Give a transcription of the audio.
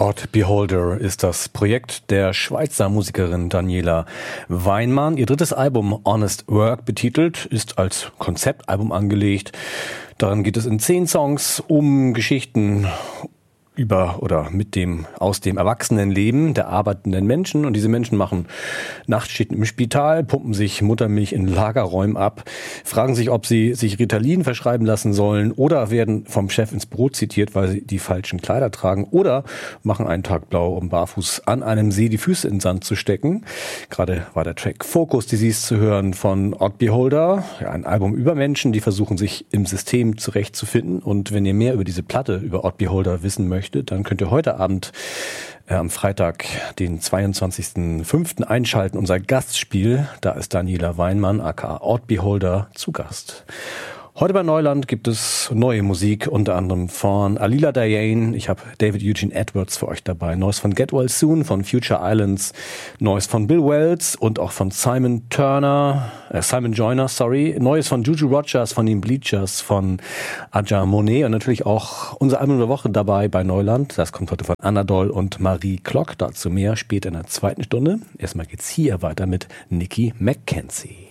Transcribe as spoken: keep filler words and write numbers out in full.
Odd Beholder ist das Projekt der Schweizer Musikerin Daniela Weinmann. Ihr drittes Album Honest Work betitelt, ist als Konzeptalbum angelegt. Darin geht es in zehn Songs um Geschichten über oder mit dem, aus dem Erwachsenenleben der arbeitenden Menschen. Und diese Menschen machen Nachtschichten im Spital, pumpen sich Muttermilch in Lagerräumen ab, fragen sich, ob sie sich Ritalin verschreiben lassen sollen oder werden vom Chef ins Büro zitiert, weil sie die falschen Kleider tragen oder machen einen Tag blau, um barfuß an einem See die Füße in den Sand zu stecken. Gerade war der Track Focus Disease zu hören von Odd Beholder, ja, ein Album über Menschen, die versuchen, sich im System zurechtzufinden. Und wenn ihr mehr über diese Platte, über Odd Beholder wissen möchtet, dann könnt ihr heute Abend äh, am Freitag, den zweiundzwanzigsten fünften einschalten, unser Gastspiel. Da ist Daniela Weinmann, aka Odd Beholder, zu Gast. Heute bei Neuland gibt es neue Musik, unter anderem von Alila Diane. Ich habe David Eugene Edwards für euch dabei. Neues von Get Well Soon, von Future Islands. Neues von Bill Wells und auch von Simon Turner, äh, Simon Joyner, sorry. Neues von Juju Rogers, von den Bleachers, von Aja Monet und natürlich auch unser Album der Woche dabei bei Neuland. Das kommt heute von Anadol und Marie Klock. Dazu mehr später in der zweiten Stunde. Erstmal geht's hier weiter mit Nikki McKenzie.